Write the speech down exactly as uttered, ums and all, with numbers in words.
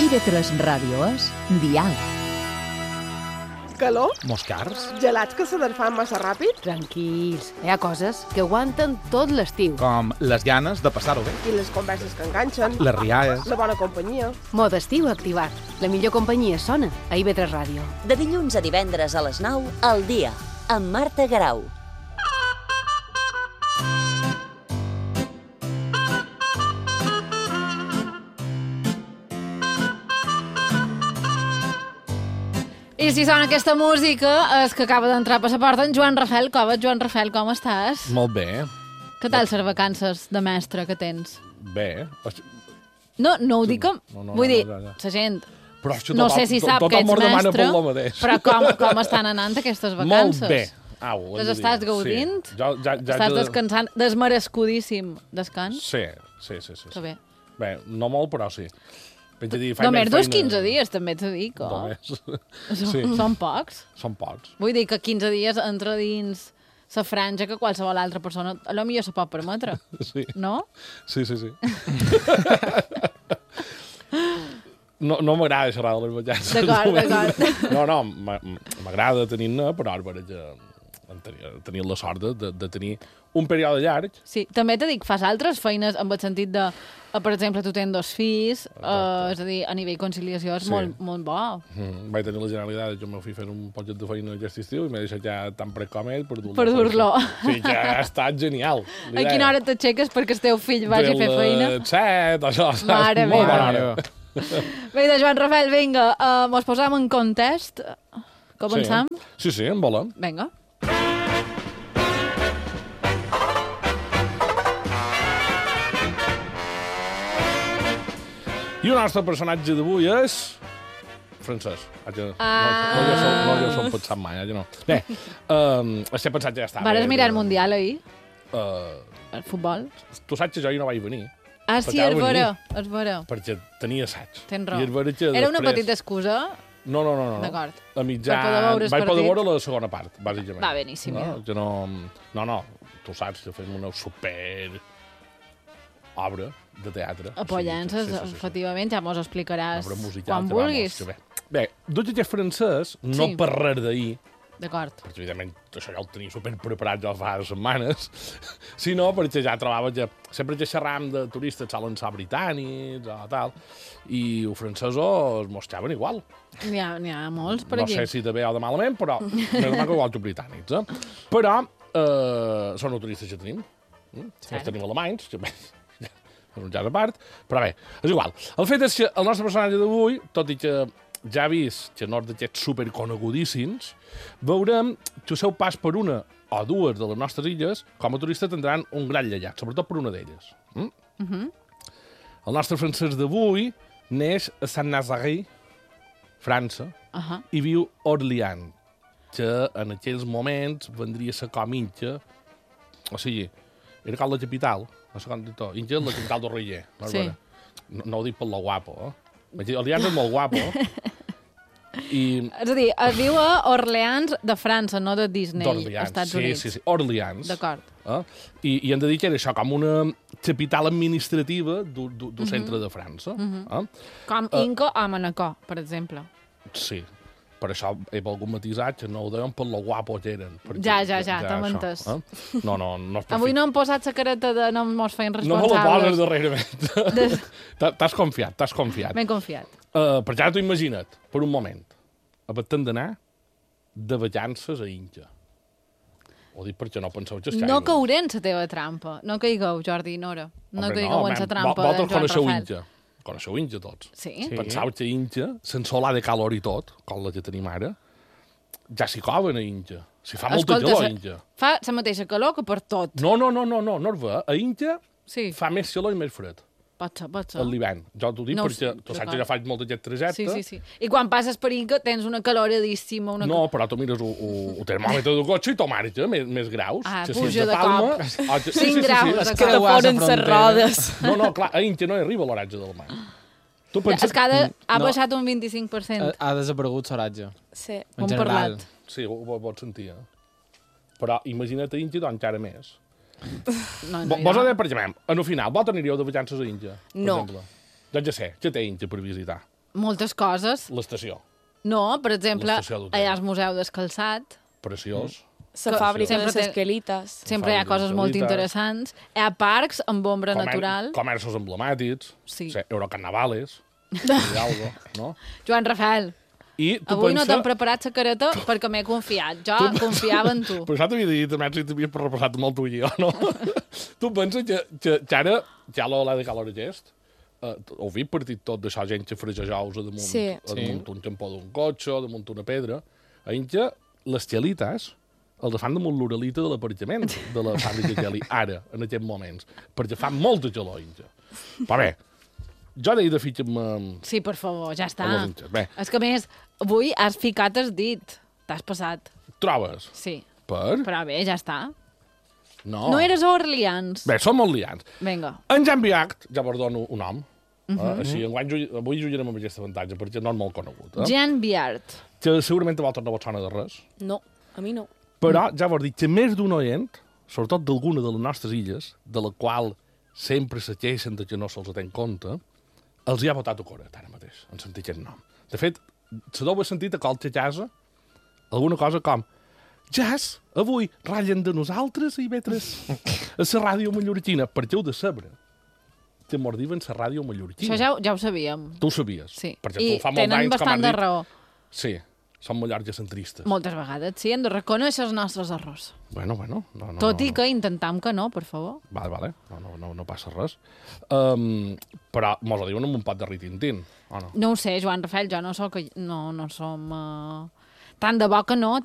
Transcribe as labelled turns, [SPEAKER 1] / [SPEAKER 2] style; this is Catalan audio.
[SPEAKER 1] I V tres Ràdio és Dial.
[SPEAKER 2] Calor?
[SPEAKER 3] Moscars?
[SPEAKER 2] Gelats que s'aderfan massa ràpid?
[SPEAKER 4] Tranquils, hi ha coses que aguanten tot l'estiu.
[SPEAKER 3] Com les ganes de passar-ho bé.
[SPEAKER 2] I les converses que enganxen?
[SPEAKER 3] Les rialles.
[SPEAKER 2] La bona companyia?
[SPEAKER 4] Mode estiu activat. La millor companyia sona a I V tres Ràdio.
[SPEAKER 5] De dilluns a divendres a les nou, al dia, amb Marta Garau.
[SPEAKER 6] I si sona aquesta música és que acaba d'entrar a passaporta en Joan Rafel Cova. Joan Rafel, com estàs?
[SPEAKER 3] Molt bé.
[SPEAKER 6] Què tal les vacances de mestre que tens?
[SPEAKER 3] Bé.
[SPEAKER 6] No, no ho dic com...
[SPEAKER 3] No, no,
[SPEAKER 6] Vull
[SPEAKER 3] no,
[SPEAKER 6] dir,
[SPEAKER 3] no, no, no.
[SPEAKER 6] la gent...
[SPEAKER 3] Però això
[SPEAKER 6] No
[SPEAKER 3] tothom,
[SPEAKER 6] sé si sap que
[SPEAKER 3] tothom
[SPEAKER 6] ets
[SPEAKER 3] demana
[SPEAKER 6] mestre,
[SPEAKER 3] per lo mateix.
[SPEAKER 6] però com, com estan anant aquestes vacances?
[SPEAKER 3] Molt bé. Au,
[SPEAKER 6] Les estàs gaudint?
[SPEAKER 3] Sí. Jo, ja, ja,
[SPEAKER 6] Estàs
[SPEAKER 3] ja...
[SPEAKER 6] descansant, desmerescudíssim descans?
[SPEAKER 3] Sí, sí, sí. sí,
[SPEAKER 6] Que
[SPEAKER 3] sí.
[SPEAKER 6] bé.
[SPEAKER 3] Bé, no molt, però sí. Vaig a dir, faig
[SPEAKER 6] Només
[SPEAKER 3] més
[SPEAKER 6] dos
[SPEAKER 3] feina-
[SPEAKER 6] quinze dies, també t'ho dic, oh?
[SPEAKER 3] Només.
[SPEAKER 6] Són,
[SPEAKER 3] Sí.
[SPEAKER 6] són pocs.
[SPEAKER 3] Són pocs.
[SPEAKER 6] Vull dir que quinze dies entra dins la franja que qualsevol altra persona a lo millor se pot permetre,
[SPEAKER 3] Sí.
[SPEAKER 6] no?
[SPEAKER 3] Sí, sí, sí. No, no m'agrada xerrar de les vacances.
[SPEAKER 6] D'acord, d'acord.
[SPEAKER 3] No, no, m'a- m'agrada tenir-ne, però ara vaig a tenir, tenir la sort de, de tenir un període llarg.
[SPEAKER 6] Sí, també t'he dit, fas altres feines amb el sentit de, eh, per exemple, tu tens dos fills, eh, és a dir, a nivell conciliació és
[SPEAKER 3] Sí.
[SPEAKER 6] molt, molt bo.
[SPEAKER 3] Mm, vaig tenir la generalitat que el meu fill fes un poquet de feina aquest estiu i m'he deixat ja tan prec com ell per dur-lo.
[SPEAKER 6] Per dur-lo.
[SPEAKER 3] Sí, que ha estat genial.
[SPEAKER 6] A quina hora t'aixeques perquè el teu fill vagi a fer feina?
[SPEAKER 3] De set, això, saps?
[SPEAKER 6] Mare
[SPEAKER 3] Molt
[SPEAKER 6] meva.
[SPEAKER 3] bona hora.
[SPEAKER 6] Bé, de Joan Rafel, vinga, uh, mos posam en contest. Començam?
[SPEAKER 3] Sí, sí, sí, en volem.
[SPEAKER 6] Vinga.
[SPEAKER 3] I el nostre personatge d'avui és... francès. Haig de-
[SPEAKER 6] Ah.
[SPEAKER 3] No, no, jo som, no, jo som pensat mai, haig de no. Bé, um, este pensat ja està.
[SPEAKER 6] Vares
[SPEAKER 3] bé,
[SPEAKER 6] mirar
[SPEAKER 3] de-
[SPEAKER 6] el Mundial ahir,
[SPEAKER 3] Uh,
[SPEAKER 6] el futbol.
[SPEAKER 3] tu saps que jo hi no vaig venir,
[SPEAKER 6] Ah, sí,
[SPEAKER 3] Perquè ha
[SPEAKER 6] és
[SPEAKER 3] de venir.
[SPEAKER 6] vera, és vera.
[SPEAKER 3] perquè tenia assaig.
[SPEAKER 6] Tens raó.
[SPEAKER 3] I és vera que
[SPEAKER 6] Era una
[SPEAKER 3] després-
[SPEAKER 6] petita excusa.
[SPEAKER 3] No, no, no. no.
[SPEAKER 6] D'acord.
[SPEAKER 3] A mitjà...
[SPEAKER 6] Per poder veure el
[SPEAKER 3] vaig poder
[SPEAKER 6] partit.
[SPEAKER 3] veure la segona part, bàsicament.
[SPEAKER 6] Va, beníssim, ja.
[SPEAKER 3] No, que no, no, no, tu saps que fem una super obra de teatre.
[SPEAKER 6] A Pollences,
[SPEAKER 3] Sí, sí, sí, sí.
[SPEAKER 6] efectivament, ja mos explicaràs
[SPEAKER 3] Obra musical
[SPEAKER 6] quan
[SPEAKER 3] que, vamos,
[SPEAKER 6] vulguis.
[SPEAKER 3] que bé. Bé, tot aquest francès, no
[SPEAKER 6] Sí.
[SPEAKER 3] per res d'ahir,
[SPEAKER 6] D'acord.
[SPEAKER 3] perquè evidentment això ja ho tenia super preparat ja fa setmanes, sinó perquè ja trobava que sempre que xerram de turistes solen ser britànics o tal, i els francesos mos xaven igual.
[SPEAKER 6] N'hi ha, n'hi ha molts per
[SPEAKER 3] no
[SPEAKER 6] aquí.
[SPEAKER 3] sé si de bé o de malament, però més maco igual que els britànics. Eh? Però eh, són els turistes que tenim. Mm? Els tenim alemanys, que bé, és un jazz a part, però bé, és igual. El fet és que el nostre personatge d'avui, tot i que ja ha vist que no és d'aquests superconegudíssims, veurem que el seu pas per una o dues de les nostres illes, com a turista, tindran un gran llegat, sobretot per una d'elles. Mm?
[SPEAKER 6] Uh -huh.
[SPEAKER 3] El nostre francès d'avui neix a Saint-Nazaire, França,
[SPEAKER 6] Uh -huh.
[SPEAKER 3] i viu a Orleans, que en aquells moments vendria a ser com Inca, o sigui, era com la capital, no sé com dir tot, Inca és la capital d'Orleans. No,
[SPEAKER 6] Sí.
[SPEAKER 3] no, no ho dic per lo guapo, eh? Vaig dir, Orleans és molt guapo, i
[SPEAKER 6] És a dir, es viu a Orleans de França, no de Disney,
[SPEAKER 3] d'Orleans.
[SPEAKER 6] Estats
[SPEAKER 3] Sí,
[SPEAKER 6] Units.
[SPEAKER 3] sí, sí, Orleans.
[SPEAKER 6] D'acord.
[SPEAKER 3] Eh? I, I hem de dir que era això, com una capital administrativa del
[SPEAKER 6] Mhm.
[SPEAKER 3] centre de França. eh?
[SPEAKER 6] Com
[SPEAKER 3] Uh,
[SPEAKER 6] Inca a Manacor, per exemple.
[SPEAKER 3] Sí, per això he volgut matisar que no ho deien per lo guapo que eren. perquè
[SPEAKER 6] Ja, ja, ja, t'hem
[SPEAKER 3] això,
[SPEAKER 6] entès.
[SPEAKER 3] Eh? No, no, no és per
[SPEAKER 6] Avui
[SPEAKER 3] fi-
[SPEAKER 6] no hem posat la careta de no mos feien
[SPEAKER 3] No me la
[SPEAKER 6] responsables.
[SPEAKER 3] poses darrerament.
[SPEAKER 6] Des-
[SPEAKER 3] T'ha- T'has confiat, t'has confiat.
[SPEAKER 6] Ben confiat.
[SPEAKER 3] Uh, perquè ara t'ho imagina't, per un moment, a partir d'anar de vacances a Inca. Ho dic perquè no penseu que és
[SPEAKER 6] No cauré en la teva trampa. No caigueu, Jordi i Nora. No
[SPEAKER 3] Hombre,
[SPEAKER 6] caigueu en la
[SPEAKER 3] man,
[SPEAKER 6] trampa
[SPEAKER 3] vo-
[SPEAKER 6] de
[SPEAKER 3] vosaltres
[SPEAKER 6] Joan
[SPEAKER 3] coneixeu
[SPEAKER 6] Rafel.
[SPEAKER 3] Inca. Coneixeu Inca tots.
[SPEAKER 6] Sí?
[SPEAKER 3] Sí. Pensau que Inca, sense olar de calor i tot, com la que tenim ara, ja s'hi coven a Inca. Si fa molta
[SPEAKER 6] Escolta,
[SPEAKER 3] calor a
[SPEAKER 6] sa-
[SPEAKER 3] Inca.
[SPEAKER 6] Fa la mateixa calor que per tot.
[SPEAKER 3] No, no, no, no, no, no es ve. A Inca
[SPEAKER 6] Sí,
[SPEAKER 3] fa més calor i més fred.
[SPEAKER 6] pot ser, pot
[SPEAKER 3] A
[SPEAKER 6] ser.
[SPEAKER 3] l'hivern. Jo t'ho dic
[SPEAKER 6] No ho
[SPEAKER 3] perquè
[SPEAKER 6] sé,
[SPEAKER 3] tu saps
[SPEAKER 6] d'acord.
[SPEAKER 3] que ja faig molt aquest trajecte.
[SPEAKER 6] Sí, sí, sí. I quan passes per Inca tens una caloradíssima. Una...
[SPEAKER 3] No, però tu mires el termòmetre del cotxe i tu marxa més, més graus.
[SPEAKER 6] Ah,
[SPEAKER 3] Que si
[SPEAKER 6] puja
[SPEAKER 3] ets
[SPEAKER 6] de
[SPEAKER 3] Palma,
[SPEAKER 6] cop.
[SPEAKER 3] o que-
[SPEAKER 6] Cinc graus de
[SPEAKER 3] és
[SPEAKER 6] cop.
[SPEAKER 3] que-
[SPEAKER 7] Foren ses rodes.
[SPEAKER 3] No, no, clar, a Inca no hi arriba l'oratge del mar. Tu
[SPEAKER 6] És
[SPEAKER 3] penses...
[SPEAKER 6] que ha, de, ha
[SPEAKER 7] No.
[SPEAKER 6] baixat un vint-i-cinc per cent.
[SPEAKER 7] Ha, ha desaparegut l'oratge.
[SPEAKER 5] Sí.
[SPEAKER 7] En
[SPEAKER 6] Hem
[SPEAKER 7] general.
[SPEAKER 6] parlat.
[SPEAKER 3] Sí, ho, ho pots sentir, eh? Però imagina't a Inca, doncs encara més.
[SPEAKER 6] No, no,
[SPEAKER 3] Vo-
[SPEAKER 6] hi
[SPEAKER 3] Vos
[SPEAKER 6] ha.
[SPEAKER 3] ho de per exemple, en el final, vos aniríeu de vacances a Inca, per
[SPEAKER 5] No.
[SPEAKER 3] exemple. Doncs ja sé, què té Inca per visitar?
[SPEAKER 6] moltes coses.
[SPEAKER 3] L'estació,
[SPEAKER 6] No, per exemple,
[SPEAKER 3] L'estació d'hotel.
[SPEAKER 6] allà al Museu del Calçat
[SPEAKER 3] preciós.
[SPEAKER 8] La fàbrica
[SPEAKER 6] Sempre
[SPEAKER 8] de
[SPEAKER 6] té-
[SPEAKER 8] les quelites.
[SPEAKER 6] sempre hi ha
[SPEAKER 3] fàbrica
[SPEAKER 6] coses molt
[SPEAKER 3] d'escalites.
[SPEAKER 6] interessants. Hi ha parcs amb ombra
[SPEAKER 3] Comer-
[SPEAKER 6] natural.
[SPEAKER 3] Comerços emblemàtics.
[SPEAKER 6] Sí.
[SPEAKER 3] Sí, Eurocarnavales. Hidalgo, no?
[SPEAKER 6] Joan Rafael,
[SPEAKER 3] I tu
[SPEAKER 6] avui no
[SPEAKER 3] pensa...
[SPEAKER 6] t'han preparat la careta perquè m'he confiat. Jo confiava en tu.
[SPEAKER 3] Però això t'havia dit, també, si t'havies repassat molt tu i jo, no? Tu penses que, que, que ara, ja l'Olà de Calor Gest, eh, ho vi partit tot d'això, gent que fregeja ous a damunt,
[SPEAKER 8] Sí.
[SPEAKER 3] a damunt un tampó d'un cotxe, a damunt una pedra, en què les xelites els fan damunt l'oralita de l'aparcament de la fàbrica de geli, ara, en aquests moments, perquè fa molta gelor, inja. Però bé, jo deia de fitxar-me
[SPEAKER 6] Sí, per favor, ja està.
[SPEAKER 3] a les inxes. Bé,
[SPEAKER 6] És que, a més, avui has ficat el dit. T'has passat.
[SPEAKER 3] trobes?
[SPEAKER 6] Sí.
[SPEAKER 3] Per?
[SPEAKER 6] Però bé, ja està.
[SPEAKER 3] No.
[SPEAKER 6] No eres a Orleans.
[SPEAKER 3] Bé, som molt liats.
[SPEAKER 6] Vinga.
[SPEAKER 3] En Jan Biacht, ja vos dono un nom. Uh
[SPEAKER 6] Mhm.
[SPEAKER 3] -huh. uh, així, enguany, ju- avui jugarem amb aquest avantatge, perquè no és molt conegut. Eh?
[SPEAKER 6] Jean Biart.
[SPEAKER 3] Que segurament a vosaltres no vos sona de res.
[SPEAKER 8] No, a mi no.
[SPEAKER 3] Però ja vos dic que més d'un oient, sobretot d'alguna de les nostres illes, de la qual sempre se queixen de que no se'ls ten compte, els hi ha votat a coret ara mateix, en sentir aquest nom. De fet, se deu haver sentit a qualque casa alguna cosa com Jas, avui ratllen de nosaltres i vetres a la ràdio mallorquina. Perquè heu de saber que mos diuen la ràdio mallorquina.
[SPEAKER 6] Això ja, ho- ja ho sabíem.
[SPEAKER 3] Tu ho sabies.
[SPEAKER 6] Sí.
[SPEAKER 3] Perquè
[SPEAKER 6] I
[SPEAKER 3] tu fa molt
[SPEAKER 6] tenen
[SPEAKER 3] d'anys que
[SPEAKER 6] bastant
[SPEAKER 3] m'has
[SPEAKER 6] de
[SPEAKER 3] dit...
[SPEAKER 6] raó.
[SPEAKER 3] Sí, són mallorquicentristes.
[SPEAKER 6] Moltes vegades, sí, hem de reconèixer els nostres errors.
[SPEAKER 3] Bueno, bueno. No, no,
[SPEAKER 6] Tot
[SPEAKER 3] no,
[SPEAKER 6] i
[SPEAKER 3] no.
[SPEAKER 6] que intentam que no, per favor.
[SPEAKER 3] Vale, vale. No, no, no, no passa res. Um, però mos ho diuen amb un pot de ritintín, o no?
[SPEAKER 6] No ho sé, Joan Rafael, jo no sóc... No, no som... Uh... Tant de bo que no,